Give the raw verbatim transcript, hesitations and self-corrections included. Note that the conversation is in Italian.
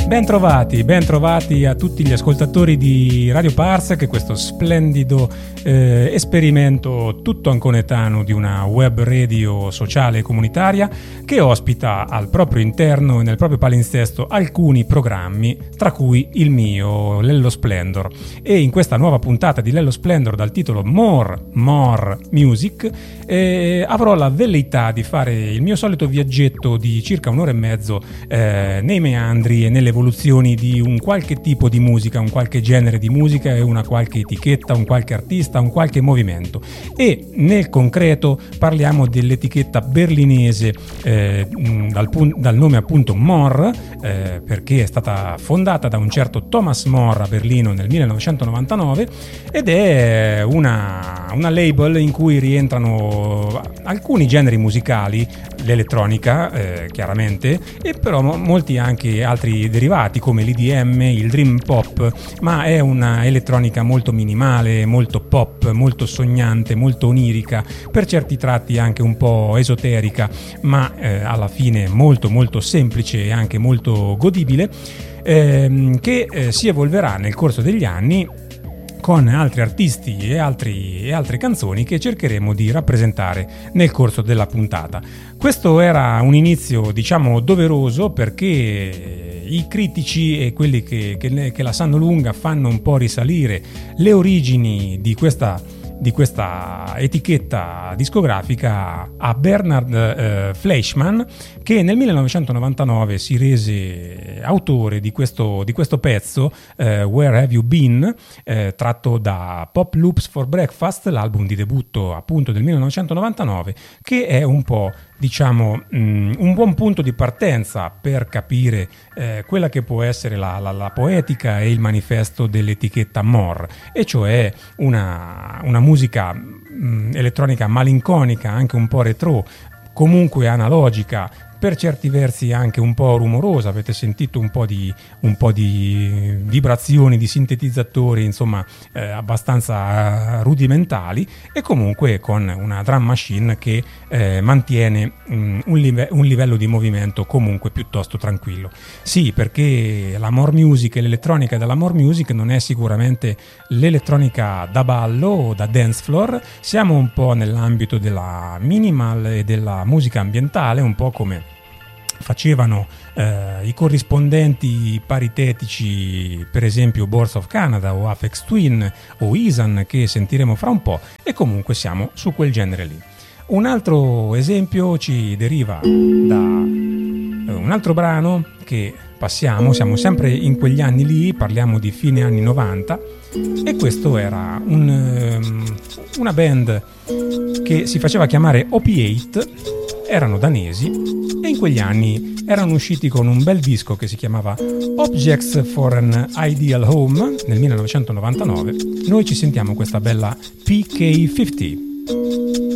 Ben trovati, ben trovati a tutti gli ascoltatori di Radio Parsec, questo splendido eh, esperimento tutto anconetano di una web radio sociale e comunitaria che ospita al proprio interno e nel proprio palinsesto alcuni programmi, tra cui il mio, Lello Splendor. E in questa nuova puntata di Lello Splendor dal titolo More, More Music eh, avrò la velleità di fare il mio solito viaggetto di circa un'ora e mezzo eh, nei meandri e nelle evoluzioni di un qualche tipo di musica, un qualche genere di musica e una qualche etichetta, un qualche artista, un qualche movimento. E nel concreto parliamo dell'etichetta berlinese eh, dal, pun- dal nome appunto More, eh, perché è stata fondata da un certo Thomas More a Berlino nel millenovecentonovantanove ed è una, una label in cui rientrano alcuni generi musicali, l'elettronica eh, chiaramente, e però mo- molti anche altri derivati come l'E D M, il dream pop, ma è una elettronica molto minimale, molto pop, molto sognante, molto onirica, per certi tratti anche un po' esoterica, ma eh, alla fine molto molto semplice e anche molto godibile, ehm, che eh, si evolverà nel corso degli anni con altri artisti e, altri, e altre canzoni che cercheremo di rappresentare nel corso della puntata. Questo era un inizio, diciamo, doveroso, perché i critici e quelli che, che, che la sanno lunga fanno un po' risalire le origini di questa di questa etichetta discografica a Bernard eh, Fleischmann, che nel millenovecentonovantanove si rese autore di questo, di questo pezzo eh, Where Have You Been, eh, tratto da Pop Loops for Breakfast, l'album di debutto appunto del millenovecentonovantanove, che è un po', diciamo, mh, un buon punto di partenza per capire eh, quella che può essere la, la, la poetica e il manifesto dell'etichetta More, e cioè una, una musica mh, elettronica malinconica, anche un po' retro, comunque analogica, per certi versi anche un po' rumorosa. Avete sentito un po' di, un po' di vibrazioni di sintetizzatori, insomma eh, abbastanza rudimentali, e comunque con una drum machine che eh, mantiene mh, un, live- un livello di movimento comunque piuttosto tranquillo. Sì, perché la more music e l'elettronica della more music non è sicuramente l'elettronica da ballo o da dance floor, siamo un po' nell'ambito della minimal e della musica ambientale, un po' come facevano eh, i corrispondenti paritetici, per esempio Boards of Canada o Aphex Twin o Isan, che sentiremo fra un po', e comunque siamo su quel genere lì. Un altro esempio ci deriva da eh, un altro brano che passiamo, siamo sempre in quegli anni lì, parliamo di fine anni novanta, e questo era un, um, una band che si faceva chiamare O P otto, erano danesi e in quegli anni erano usciti con un bel disco che si chiamava Objects for an Ideal Home nel millenovecentonovantanove. Noi ci sentiamo questa bella P K cinquanta.